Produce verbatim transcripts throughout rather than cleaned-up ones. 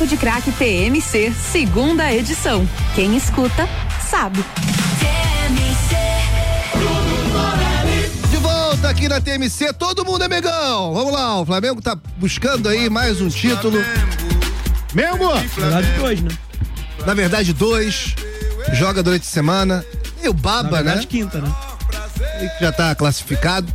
de Craque T M C, segunda edição. Quem escuta, sabe. De volta aqui na T M C, todo mundo é Mengão. Vamos lá, o Flamengo tá buscando aí mais um título. Mengo! Na verdade, dois, né? Na verdade, dois. Joga durante a semana. E o Baba, Na verdade, né? quinta, né? Ele já tá classificado.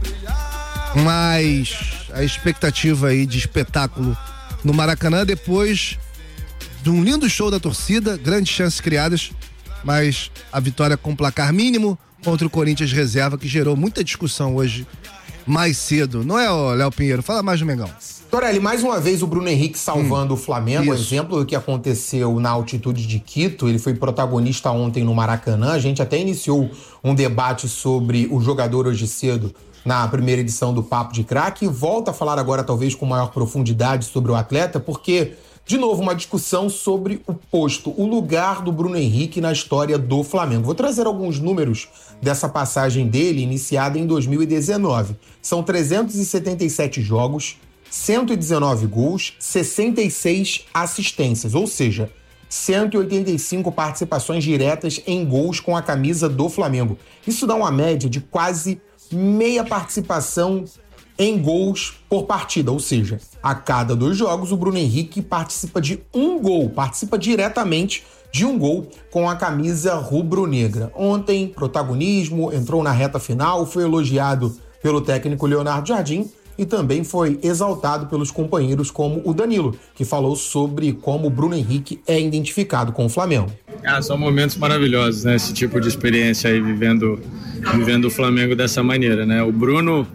Mas a expectativa aí de espetáculo no Maracanã depois de um lindo show da torcida, grandes chances criadas, mas a vitória com placar mínimo contra o Corinthians reserva, que gerou muita discussão hoje mais cedo. Não é, Léo Pinheiro? Fala mais do Mengão. Torelli, mais uma vez o Bruno Henrique salvando hum, o Flamengo, isso. Exemplo do que aconteceu na altitude de Quito. Ele foi protagonista ontem no Maracanã. A gente até iniciou um debate sobre o jogador hoje cedo na primeira edição do Papo de Craque. Volta a falar agora talvez com maior profundidade sobre o atleta, porque, de novo, uma discussão sobre o posto, o lugar do Bruno Henrique na história do Flamengo. Vou trazer alguns números dessa passagem dele, iniciada em dois mil e dezenove. São trezentos e setenta e sete jogos, cento e dezenove gols, sessenta e seis assistências, ou seja, cento e oitenta e cinco participações diretas em gols com a camisa do Flamengo. Isso dá uma média de quase meia participação em gols por partida, ou seja, a cada dois jogos o Bruno Henrique participa de um gol, participa diretamente de um gol com a camisa rubro-negra. Ontem, protagonismo, entrou na reta final, foi elogiado pelo técnico Leonardo Jardim e também foi exaltado pelos companheiros como o Danilo, que falou sobre como o Bruno Henrique é identificado com o Flamengo. Ah, são momentos maravilhosos, né? Esse tipo de experiência aí, vivendo, vivendo o Flamengo dessa maneira, né? O Bruno,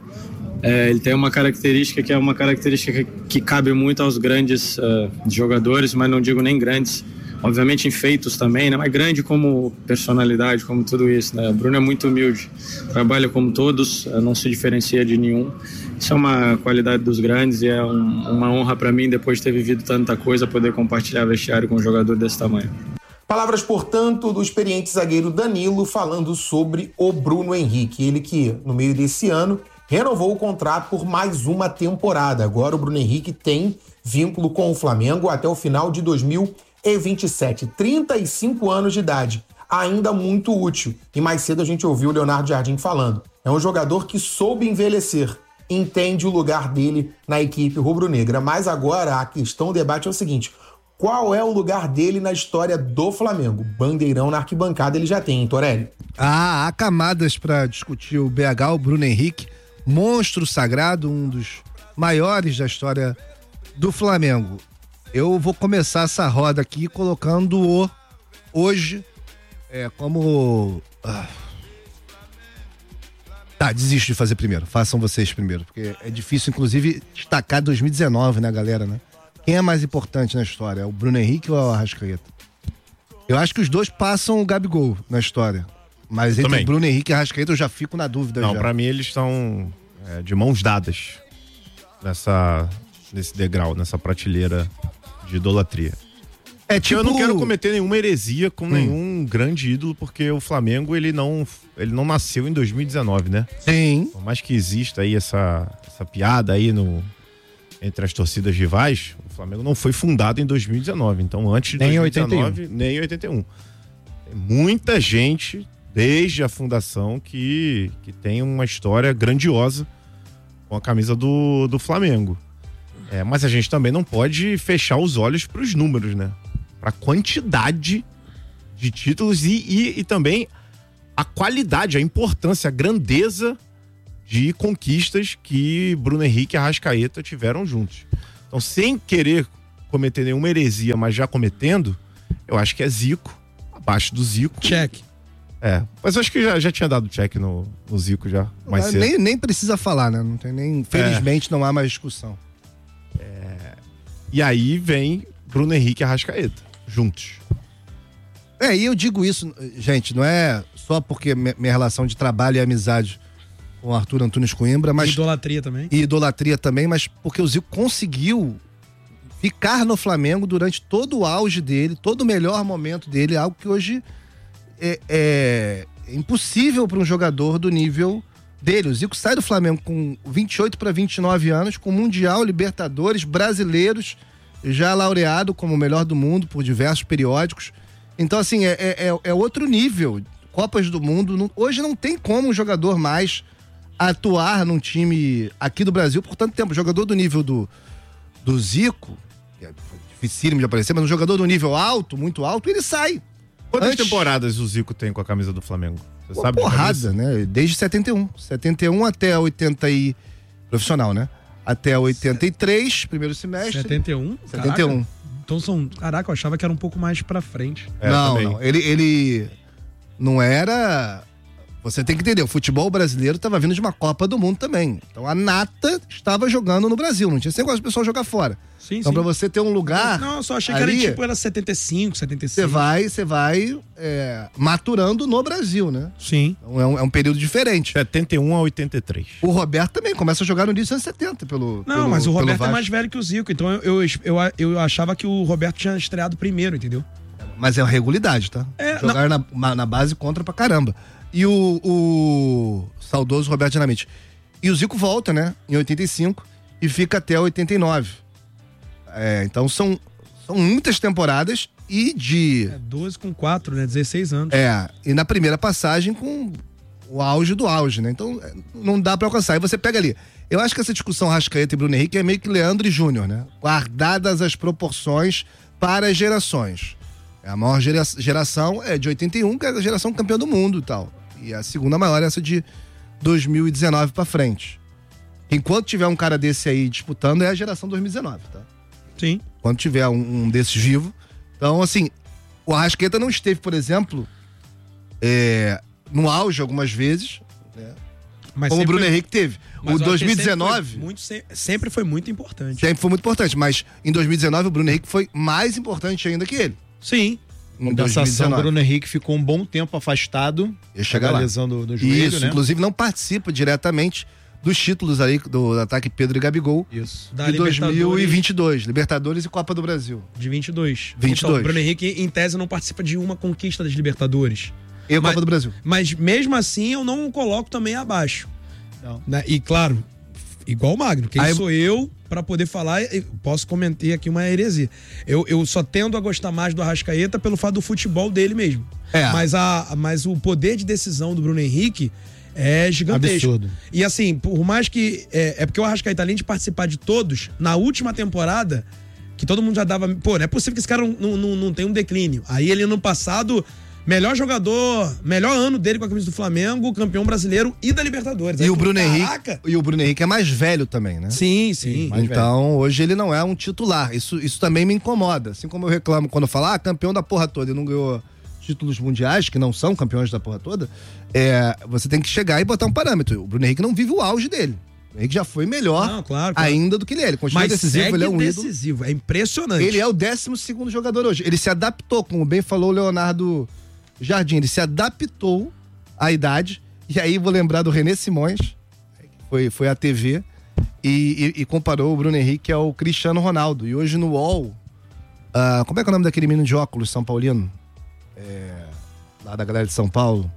é, ele tem uma característica que é uma característica que, que cabe muito aos grandes uh, jogadores, mas não digo nem grandes, obviamente em feitos também, né? Mas grande como personalidade, como tudo isso, né? O Bruno é muito humilde, trabalha como todos, não se diferencia de nenhum. Isso é uma qualidade dos grandes e é um, uma honra para mim, depois de ter vivido tanta coisa, poder compartilhar vestiário com um jogador desse tamanho. Palavras, portanto, do experiente zagueiro Danilo falando sobre o Bruno Henrique. Ele que, no meio desse ano, renovou o contrato por mais uma temporada. Agora o Bruno Henrique tem vínculo com o Flamengo até o final de dois mil e vinte e sete. trinta e cinco anos de idade, ainda muito útil. E mais cedo a gente ouviu o Leonardo Jardim falando. É um jogador que soube envelhecer, entende o lugar dele na equipe rubro-negra. Mas agora a questão, o debate é o seguinte: qual é o lugar dele na história do Flamengo? Bandeirão na arquibancada ele já tem, hein, Torelli? Ah, há camadas para discutir o B H, o Bruno Henrique, monstro sagrado, um dos maiores da história do Flamengo. Eu vou começar essa roda aqui colocando-o hoje é, como... Ah. Tá, desisto de fazer primeiro. Façam vocês primeiro, porque é difícil, inclusive, destacar dois mil e dezenove, né, galera, né? Quem é mais importante na história? É o Bruno Henrique ou é o Arrascaeta? Eu acho que os dois passam o Gabigol na história. Mas eu entre também. o Bruno Henrique e o Arrascaeta eu já fico na dúvida. Não, já. pra mim eles estão é, de mãos dadas nessa, nesse degrau, nessa prateleira de idolatria. É tipo... Eu não quero cometer nenhuma heresia com hum. nenhum grande ídolo, porque o Flamengo, ele não, ele não nasceu em dois mil e dezenove, né? Sim. Por mais que exista aí essa, essa piada aí no, entre as torcidas rivais, o Flamengo não foi fundado em dois mil e dezenove. Então, antes de nem dois mil e dezenove, oitenta e um. nem em oitenta e um. Tem muita gente, desde a fundação, que, que tem uma história grandiosa com a camisa do, do Flamengo. É, mas a gente também não pode fechar os olhos para os números, né? Para a quantidade de títulos e, e, e também a qualidade, a importância, a grandeza de conquistas que Bruno Henrique e Arrascaeta tiveram juntos. Então, sem querer cometer nenhuma heresia, mas já cometendo, eu acho que é Zico, abaixo do Zico. Check. É, mas eu acho que já, já tinha dado check no, no Zico já, mais cedo. Nem, nem precisa falar, né? Não tem nem... Felizmente é. Não há mais discussão. É, e aí vem Bruno Henrique e Arrascaeta, juntos. É, e eu digo isso, gente, não é só porque minha relação de trabalho e amizade com o Arthur Antunes Coimbra, mas... E idolatria também. E idolatria também, mas porque o Zico conseguiu ficar no Flamengo durante todo o auge dele, todo o melhor momento dele, algo que hoje é, é impossível para um jogador do nível dele. O Zico sai do Flamengo com vinte e oito para vinte e nove anos, com Mundial, Libertadores, Brasileiros, já laureado como o melhor do mundo por diversos periódicos. Então, assim, é, é, é outro nível. Copas do Mundo, não, hoje não tem como um jogador mais atuar num time aqui do Brasil por tanto tempo. Jogador do nível do, do Zico, que é dificílimo de aparecer, mas um jogador do nível alto, muito alto, ele sai. Quantas Antes, temporadas o Zico tem com a camisa do Flamengo? Você uma sabe? porrada, né? Desde setenta e um. setenta e um até oitenta e... Profissional, né? Até oitenta e três, primeiro semestre. setenta e um? setenta e um. Caraca. Então são... Caraca, eu achava que era um pouco mais pra frente. É, não, também. não. Ele, ele não era... Você tem que entender, o futebol brasileiro estava vindo de uma Copa do Mundo também. Então a nata estava jogando no Brasil, não tinha esse negócio de pessoal jogar fora. Sim, então sim. pra você ter um lugar... Não, eu só achei ali, que era tipo, era setenta e cinco, setenta e seis. Você vai, você vai é, maturando no Brasil, né? Sim. Então é um, é um período diferente. setenta e um a oitenta e três. O Roberto também começa a jogar no início dos anos setenta pelo Não, pelo, mas o pelo Roberto é Vasco. mais velho que o Zico, então eu, eu, eu, eu achava que o Roberto tinha estreado primeiro, entendeu? Mas é uma regularidade, tá? É, Jogar na, na base contra pra caramba. E o, o saudoso Roberto Dinamite. E o Zico volta, né? Em oitenta e cinco e fica até oitenta e nove. É, então são, são muitas temporadas e de... É doze com quatro, né? dezesseis anos. É, e na primeira passagem com o auge do auge, né? Então não dá pra alcançar. E você pega ali. Eu acho que essa discussão Rascaeta e Bruno Henrique é meio que Leandro e Júnior, né? Guardadas as proporções para as gerações. A maior gera, geração é de oitenta e um, que é a geração campeã do mundo e tal. E a segunda maior é essa de dois mil e dezenove pra frente. Enquanto tiver um cara desse aí disputando, é a geração dois mil e dezenove, tá? Sim. Quando tiver um, um desses vivo. Então, assim, o Arrascaeta não esteve, por exemplo, é, no auge algumas vezes, né? Mas Como sempre- o Bruno Henrique teve. mas O eu acho que dois mil e dezenove Sempre foi, muito, se- sempre foi muito importante. sempre foi muito importante, mas em dois mil e dezenove o Bruno Henrique foi mais importante ainda que ele. Sim. Em Compensação, dois mil e dezenove. Bruno Henrique ficou um bom tempo afastado. Ia chegar da lá. lesão do, do joelho, Isso, né? inclusive não participa diretamente dos títulos aí do ataque Pedro e Gabigol Isso. Da de dois mil e Libertadores vinte e dois, Libertadores e Copa do Brasil. de vinte e dois. vinte e dois. Então, o Bruno Henrique, em tese, não participa de uma conquista das Libertadores. E a Mas- Copa do Brasil. Mas mesmo assim, eu não o coloco também abaixo. Não. Né? E claro, igual o Magno, quem Aí- sou eu pra poder falar, eu posso comentar aqui uma heresia. Eu, eu só tendo a gostar mais do Arrascaeta pelo fato do futebol dele mesmo. É. Mas, a, mas o poder de decisão do Bruno Henrique é gigantesco. Absurdo. E assim, por mais que... É, é porque o Arrascaeta, além de participar de todos, na última temporada, que todo mundo já dava... Pô, não é possível que esse cara não, não, não tenha um declínio. Aí ele, ano passado... Melhor jogador, melhor ano dele com a camisa do Flamengo, campeão brasileiro e da Libertadores. E Aí o tu, Bruno caraca! Henrique, e o Bruno Henrique é mais velho também, né? Sim, sim. mais Então, hoje ele não é um titular. Isso, isso também me incomoda. Assim como eu reclamo quando eu falo, ah, campeão da porra toda e não ganhou títulos mundiais, que não são campeões da porra toda, é, você tem que chegar e botar um parâmetro. O Bruno Henrique não vive o auge dele. O Bruno Henrique já foi melhor Não, claro, claro. ainda do que ele é. Ele continua Mas decisivo, segue ele é um ídolo. decisivo, é impressionante. Ele é o décimo segundo jogador hoje. Ele se adaptou, como bem falou o Leonardo Jardim, ele se adaptou à idade. E aí vou lembrar do René Simões, que foi, foi à T V, e, e- e comparou o Bruno Henrique ao Cristiano Ronaldo. E hoje no U O L, ah, como é que é o nome daquele menino de óculos São Paulino? É, lá da galera de São Paulo.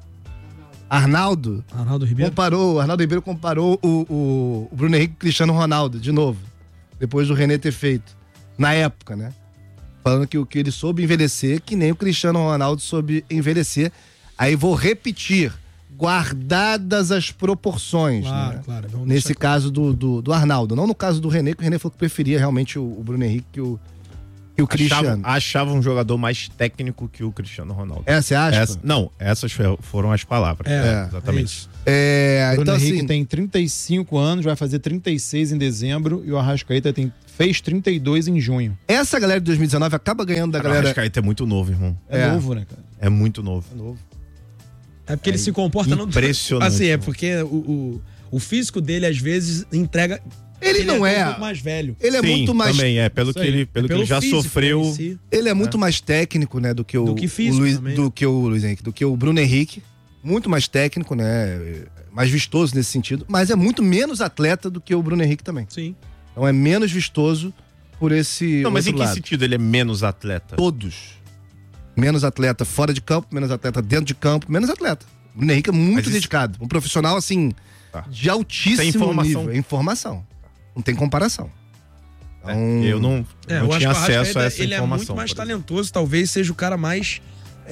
Arnaldo. Arnaldo Ribeiro. Comparou, Arnaldo Ribeiro comparou o, o, o Bruno Henrique com o Cristiano Ronaldo, de novo. Depois do René ter feito. Na época, né? Falando que, o que ele soube envelhecer, que nem o Cristiano Ronaldo soube envelhecer. Aí vou repetir, guardadas as proporções. Claro, né? claro. Vamos Nesse deixar caso do, do, do Arnaldo. Não no caso do René, que o René falou que preferia realmente o, o Bruno Henrique que o, que o Cristiano. Achava, achava um jogador mais técnico que o Cristiano Ronaldo. É, você acha? Essa- não, essas foi- foram as palavras. É, exatamente. é isso. É, Bruno então Henrique assim, tem trinta e cinco anos, vai fazer trinta e seis em dezembro e o Arrascaeta tem, fez trinta e dois em junho. essa galera de dois mil e dezenove acaba ganhando da Cara, o galera... Arrascaeta é muito novo, irmão. É, É. novo, né, cara? É muito novo. É novo. É porque ele se comporta... não- impressionante, Assim, é mano. porque o, o, o físico dele, às vezes, entrega... Ele não até é- um pouco mais velho. Ele é Sim, muito mais... também é, pelo Isso que aí. ele, pelo que Pelo ele já físico, sofreu. né, em si. Ele é muito mais técnico, né, do que o, Do que físico o Luiz, também, do né? que o Luiz Henrique, do que o Bruno Henrique. Muito mais técnico, né, mais vistoso nesse sentido, mas é muito menos atleta do que o Bruno Henrique também. Sim. Então é menos vistoso por esse Não, mas em outro que lado. sentido ele é menos atleta? Todos. Menos atleta fora de campo, menos atleta dentro de campo, menos atleta. O Bruno Henrique é muito Mas isso- dedicado. Um profissional, assim, Tá. de altíssimo Sem informação. nível. É informação. Não tem comparação. Então, É, eu não, É, não eu acho tinha que o acesso Arrascaeta, a essa ele informação. é muito mais por exemplo. talentoso, talvez seja o cara mais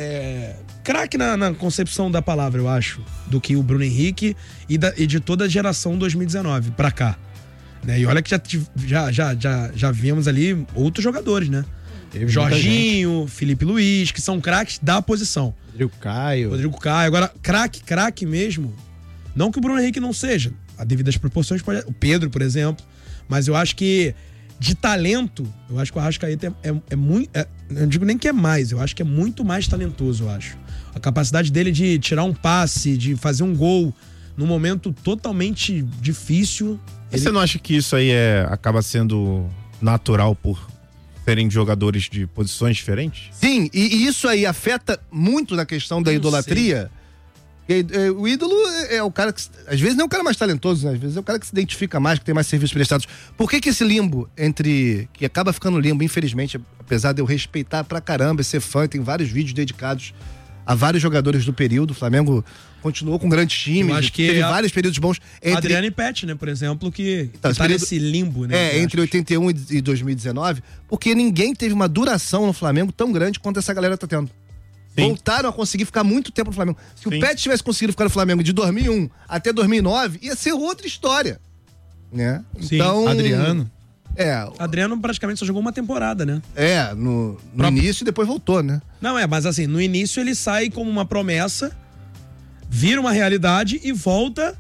é, craque na, na concepção da palavra, eu acho, do que o Bruno Henrique e, da, e de toda a geração dois mil e dezenove pra cá. Né? E olha que já, já, já, já, já vimos ali outros jogadores, né? Teve Jorginho, Felipe Luiz, que são craques da posição. Rodrigo Caio. Rodrigo Caio. Agora, craque, craque mesmo. Não que o Bruno Henrique não seja. A devidas proporções, pode... o Pedro, por exemplo. Mas eu acho que, de talento, eu acho que o Arrascaeta é, é, é muito. É, eu não digo nem que é mais, eu acho que é muito mais talentoso, eu acho. A capacidade dele de tirar um passe, de fazer um gol num momento totalmente difícil. Ele... Ele... Você não acha que isso aí é, acaba sendo natural por serem jogadores de posições diferentes? Sim, e, e isso aí afeta muito na questão da Não idolatria. E, e, o ídolo é, é o cara que, às vezes, não é o cara mais talentoso, né? Às vezes é o cara que se identifica mais, que tem mais serviços prestados. Por que que esse limbo entre... que acaba ficando limbo, infelizmente, apesar de eu respeitar pra caramba, ser fã, tem vários vídeos dedicados a vários jogadores do período. O Flamengo continuou com grandes times, Eu acho que teve a- vários períodos bons. Entre... Adriano e Pet, né, por exemplo, que, Então, que esse tá período- nesse limbo, né? É, eu entre acho. oitenta e um e dois mil e dezenove, porque ninguém teve uma duração no Flamengo tão grande quanto essa galera tá tendo. Sim. Voltaram a conseguir ficar muito tempo no Flamengo. Se Sim. o Pet tivesse conseguido ficar no Flamengo de dois mil e um até dois mil e nove, ia ser outra história. Né? Sim. Então, Adriano. É, Adriano praticamente só jogou uma temporada, né? é no, no Próprio- início e depois voltou, né? Não, é, mas assim, no início ele sai como uma promessa, vira uma realidade e volta,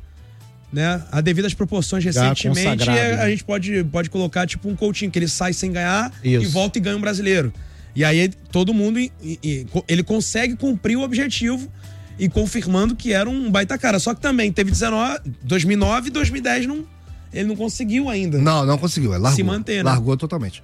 né, a devidas proporções Já recentemente. consagrado, é, né? A gente pode, pode colocar tipo um Coutinho, que ele sai sem ganhar Isso. e volta e ganha um brasileiro. E aí todo mundo, e- e- ele consegue cumprir o objetivo e confirmando que era um baita cara. Só que também teve dezenove, dois mil e nove e dois mil e dez não, ele não conseguiu ainda. Não, não conseguiu. Largou, Se manter, né? Largou totalmente.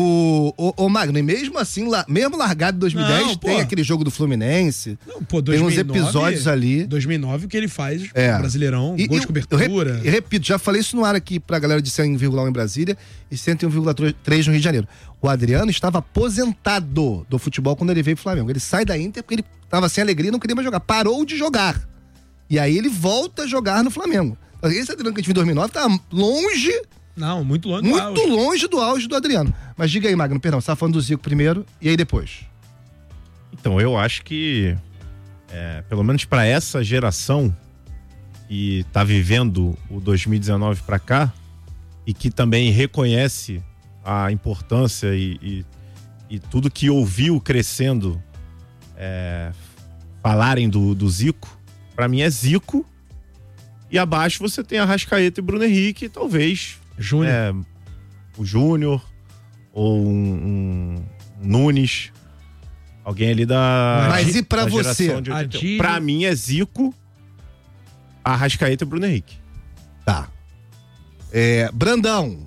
O, o, o Magno, e mesmo assim, la- mesmo largado em dois mil e dez, Não, pô. tem aquele jogo do Fluminense. Não, pô, Tem uns dois mil e nove, episódios ali. dois mil e nove, o que ele faz, É. Brasileirão, E- gol e de eu- cobertura. Eu, rep- eu repito, já falei isso no ar aqui pra galera de cem vírgula um em Brasília e cento e um vírgula três no Rio de Janeiro. O Adriano estava aposentado do futebol quando ele veio pro Flamengo. Ele sai da Inter porque ele estava sem alegria e não queria mais jogar. Parou de jogar. E aí ele volta a jogar no Flamengo. Esse Adriano que a gente viu em dois mil e nove tá longe, Não, muito longe do muito auge. longe do auge do Adriano. Mas diga aí, Magno, perdão, você tava falando do Zico primeiro e aí depois. Então, eu acho que, é, pelo menos para essa geração que tá vivendo o dois mil e dezenove para cá e que também reconhece a importância e, e, e tudo que ouviu crescendo é, falarem do, do Zico, para mim é Zico, e abaixo você tem Arrascaeta e Bruno Henrique, e talvez Júnior. é, o Júnior ou um, um Nunes, alguém ali da Mas e pra da você? geração de oitenta e um. Adílio. Pra mim é Zico, Arrascaeta e Bruno Henrique. Tá. É, Brandão.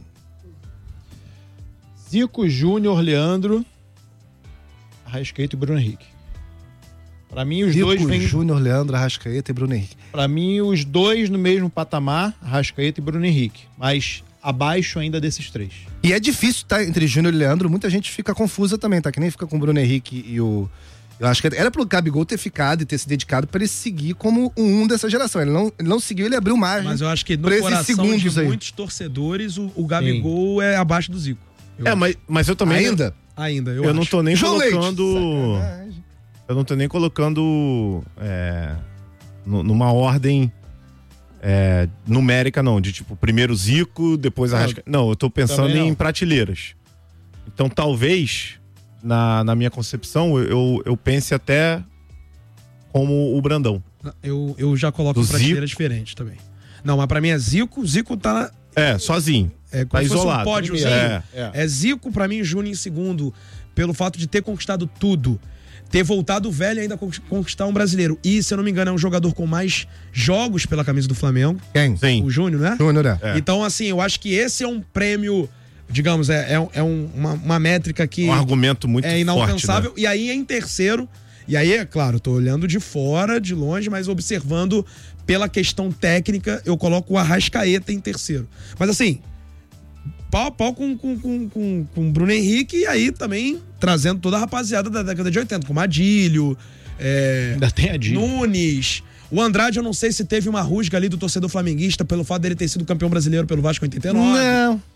Zico, Júnior, Leandro, Arrascaeta e Bruno Henrique. Pra mim, os Zico, dois vêm. Júnior, Leandro, Arrascaeta e Bruno Henrique. Pra mim, os dois no mesmo patamar, Arrascaeta e Bruno Henrique. Mas abaixo ainda desses três. E é difícil, tá? Entre Júnior e Leandro, muita gente fica confusa também, tá? Que nem fica com o Bruno Henrique e o. Eu acho que era pro Gabigol ter ficado e ter se dedicado pra ele seguir como um dessa geração. Ele não, ele não seguiu, ele abriu margem. Mas eu acho que no Pra esses coração segundos de aí. muitos torcedores, o, o Gabigol é abaixo do Zico. Eu É, acho. mas, mas eu também. Ainda? Ainda, eu, Eu, não acho. tô nem João Leite. colocando. Sacanagem. Eu não tô nem colocando é, nu- numa ordem é, numérica, não. De tipo, primeiro Zico, depois Arrascaeta. Não, eu tô pensando Também não. em prateleiras. Então, talvez, na, na minha concepção, eu, eu pense até como o Brandão. Eu, eu já coloco Do em prateleira Zico. diferente também. Não, mas pra mim é Zico. Zico tá na, É, sozinho. É, Tá como se fosse isolado. um pódiozinho. É. É. É Zico, pra mim, Júnior em segundo, pelo fato de ter conquistado tudo. Ter voltado velho e ainda con- conquistar um brasileiro. E, se eu não me engano, é um jogador com mais jogos pela camisa do Flamengo. Quem? Sim. O Júnior, né? Júnior, é. É. Então, assim, eu acho que esse é um prêmio, digamos, é, é, é um- uma, uma métrica que Um argumento muito é forte, inalcançável. né? E aí, em terceiro, e aí, é claro, tô olhando de fora, de longe, mas observando pela questão técnica, eu coloco o Arrascaeta em terceiro. Mas assim, pau a pau com, com, com, com, com o Bruno Henrique e aí também trazendo toda a rapaziada da década de oitenta, como Adílio, é, Ainda tem a Dino. Nunes. O Andrade, eu não sei se teve uma rusga ali do torcedor flamenguista pelo fato dele ter sido campeão brasileiro pelo Vasco em oitenta e nove. Não.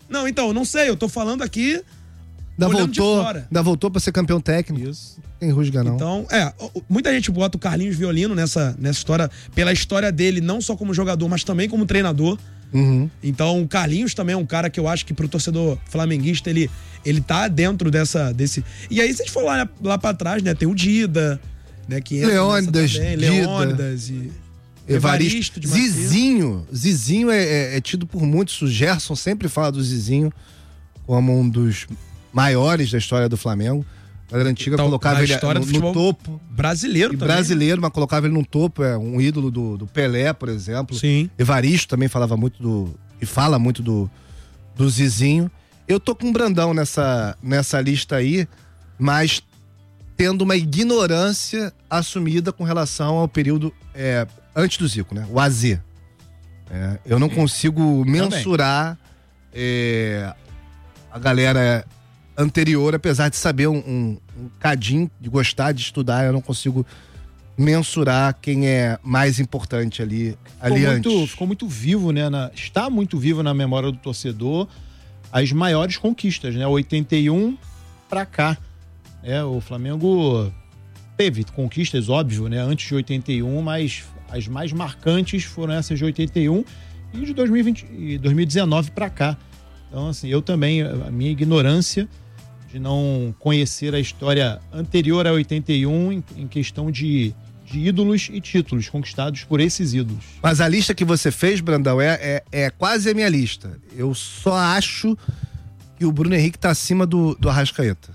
Não, então, não sei, eu tô falando aqui. Ainda olhando de voltou, fora. ainda voltou pra ser campeão técnico. Isso. Tem rusga, não. Então, é, muita gente bota o Carlinhos Violino nessa, nessa história, pela história dele, não só como jogador, mas também como treinador. Uhum. Então, o Carlinhos também é um cara que eu acho que pro torcedor flamenguista, ele, ele tá dentro dessa, desse... E aí, se a gente for lá, lá pra trás, né, tem o Dida, né, que entra Leônidas, também, Dida. Leônidas e... Evaristo, de Macedo. Zizinho. Zizinho é, é, é tido por muitos. O Gerson sempre fala do Zizinho como um dos maiores da história do Flamengo. A galera antiga Então, colocava na ele história no, do no futebol topo. Brasileiro E também. brasileiro, mas colocava ele no topo. É um ídolo do, do Pelé, por exemplo. Sim. Evaristo também falava muito do. E fala muito do, do Zizinho. Eu tô com um Brandão nessa, nessa lista aí, mas tendo uma ignorância assumida com relação ao período é, antes do Zico, né? O A Z. É, eu não consigo mensurar é, a galera anterior, apesar de saber um, um, um cadinho, de gostar de estudar, eu não consigo mensurar quem é mais importante ali, ali ficou antes. Muito, ficou muito vivo, né? Na, está muito vivo na memória do torcedor as maiores conquistas, né? oitenta e um pra cá. É, o Flamengo teve conquistas, óbvio, né? Antes de oitenta e um, mas as mais marcantes foram essas de oitenta e um e de dois mil e vinte, e dois mil e dezenove pra cá. Então, assim, eu também, a minha ignorância de não conhecer a história anterior a oitenta e um em, em questão de, de ídolos e títulos conquistados por esses ídolos. Mas a lista que você fez, Brandão, é, é, é quase a minha lista. Eu só acho que o Bruno Henrique tá acima do, do Arrascaeta.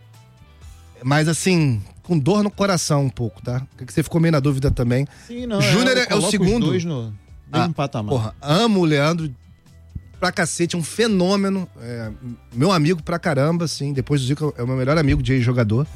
Mas assim, com dor no coração um pouco, tá? Porque você ficou meio na dúvida também. Sim, não, Júnior é, eu é o coloco segundo. Os dois no mesmo Ah, patamar. Porra, amo o Leandro pra cacete, é um fenômeno. É, meu amigo pra caramba, assim. Depois do Zico, é o meu melhor amigo de jogador.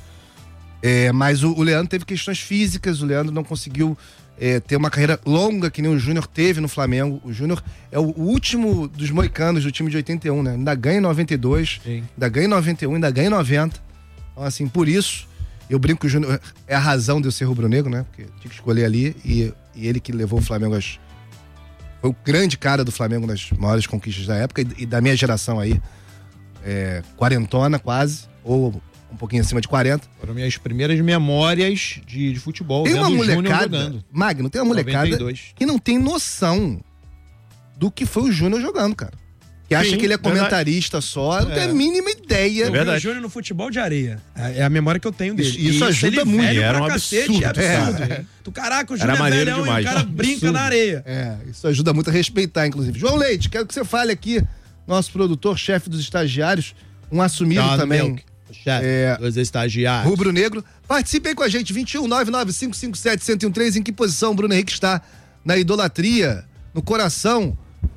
É, mas o, o Leandro teve questões físicas, o Leandro não conseguiu é, ter uma carreira longa que nem o Júnior teve no Flamengo. O Júnior é o, o último dos moicanos do time de oitenta e um, né? Ainda ganha em noventa e dois, Sim. ainda ganha em noventa e um, ainda ganha em noventa. Então, assim, por isso, eu brinco que o Júnior é a razão de eu ser rubro-negro, né? Porque tinha que escolher ali e, e ele que levou o Flamengo às... Foi o grande cara do Flamengo nas maiores conquistas da época e, e da minha geração aí. É, quarentona quase, ou um pouquinho acima de quarenta. Foram minhas primeiras memórias de, de futebol. Tem uma vendo o Júnior molecada, jogando. Magno, tem uma molecada noventa e dois. que não tem noção do que foi o Júnior jogando, cara. Que acha Sim, que ele é verdade. comentarista só, não tem a mínima ideia. Eu vi verdade. o Júnior no futebol de areia. É é a memória que eu tenho dele. Isso- isso E ajuda ele muito. velho Era pra um cacete, absurdo. é absurdo. É. Tu, caraca, o Era Júnior é maneiro velhão e o demais. cara brinca Absurdo. na areia. É, isso ajuda muito a respeitar, inclusive. João Leite, quero que você fale aqui, nosso produtor, chefe dos estagiários, um assumido Tá, também, Milk, chefe, É. dois estagiários. rubro-negro. Participe aí com a gente, vinte e um, nove nove cinco cinco sete, um zero um três. Em que posição o Bruno Henrique está na idolatria, no coração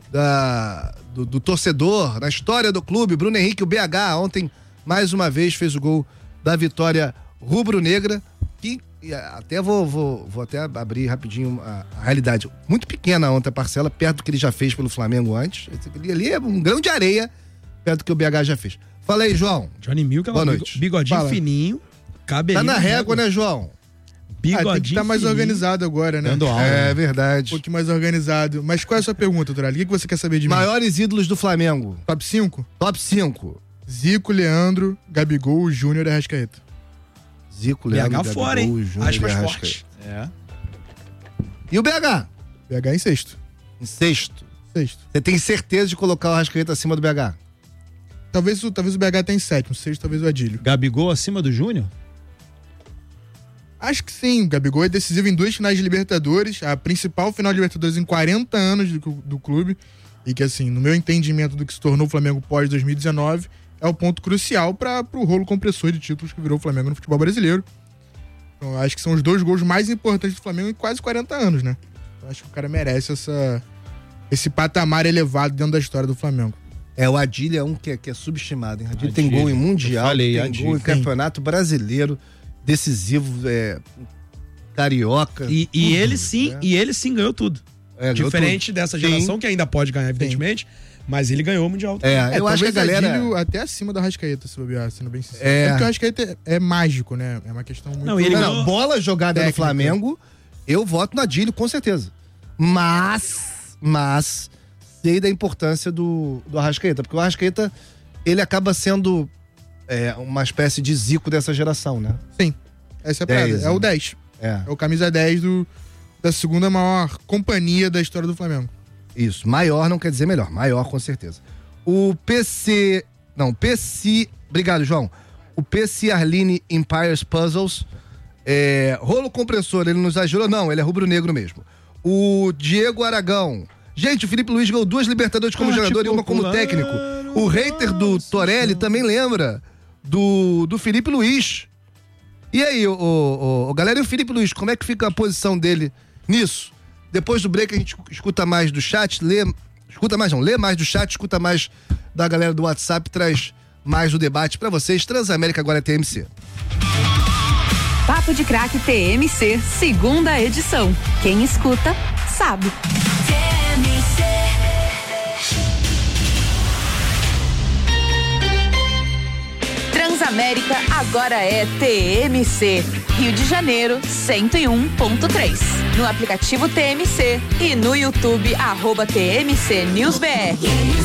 da, do, do torcedor, na história do clube? Bruno Henrique, o B H, ontem, mais uma vez, fez o gol da vitória rubro-negra. Que e até vou, vou, vou até abrir rapidinho a, a realidade. Muito pequena ontem a parcela, perto do que ele já fez pelo Flamengo antes. Esse ali é um grão de areia, perto do que o B H já fez. Fala aí, João. Johnny Milk, Boa aquela noite. bigodinho Fala. fininho, cabelinho. Tá na régua, né, João? Ah, tem que Bigodinho estar mais fininho. organizado agora, né? Dando aula. É Um verdade. pouquinho mais organizado. Mas qual é a sua pergunta, Durali? O que que você quer saber de mim? Maiores ídolos do Flamengo. Top cinco? Top cinco. Zico, Leandro, Gabigol, Júnior e Arrascaeta. Zico, B H Leandro, fora, Gabigol, hein? Júnior Aspas e fortes. Arrascaeta. É. E o B H? B H em sexto. Em sexto. Sexto. Você tem certeza de colocar o Arrascaeta acima do B H? Talvez, o- talvez o B H tenha em sétimo. Sexto, talvez o Adílio. Gabigol acima do Júnior? Acho que sim. O Gabigol é decisivo em duas finais de Libertadores. A principal final de Libertadores em quarenta anos do, do clube. E que, assim, no meu entendimento do que se tornou o Flamengo pós dois mil e dezenove, é o ponto crucial para o rolo compressor de títulos que virou o Flamengo no futebol brasileiro. Então, acho que são os dois gols mais importantes do Flamengo em quase quarenta anos, né? Então, acho que o cara merece essa, esse patamar elevado dentro da história do Flamengo. É, o Adílio é um que é, que é subestimado, hein? Adílio, Adílio, tem gol em eu Mundial, falei, tem Adílio. gol em Campeonato Brasileiro, decisivo, é, carioca. E, e tudo, ele sim, né? e ele sim ganhou tudo. É, ganhou Diferente tudo. dessa Sim. geração, que ainda pode ganhar, evidentemente, mas ele ganhou o Mundial. É, eu acho que a talvez galera... Adílio até acima do Arrascaeta, se bobear, sendo bem sincero. É. É porque o Arrascaeta é, é mágico, né? É uma questão muito... Não, e ele Não, ganhou- não, bola jogada no Técnica. Flamengo, eu voto no Adílio, com certeza. Mas, mas, sei da importância do, do Arrascaeta, porque o Arrascaeta, ele acaba sendo é, uma espécie de Zico dessa geração, né? Sim, essa é a parada, dez, é o né? dez. É. É o camisa dez do, da segunda maior companhia da história do Flamengo. Isso, maior não quer dizer melhor, maior com certeza. O P C, não, P C, obrigado, João. O P C Arline Empires Puzzles, é, rolo compressor, ele nos ajudou? Não, ele é rubro-negro mesmo. O Diego Aragão, gente, o Felipe Luiz ganhou duas Libertadores como Ah, jogador tipo, e uma como claro, técnico. O hater do Torelli também lembra do, do Felipe Luiz. E aí, o, o, o, galera, e o Felipe Luiz, como é que fica a posição dele nisso? Depois do break a gente escuta mais do chat, lê, escuta mais não, lê mais do chat, escuta mais da galera do WhatsApp, traz mais do debate pra vocês. Transamérica agora é T M C. Papo de Craque T M C, segunda edição. Quem escuta, sabe. T M C. Transamérica agora é T M C. Rio de Janeiro, cento e um ponto três. No aplicativo T M C e no YouTube, arroba T M C News B R.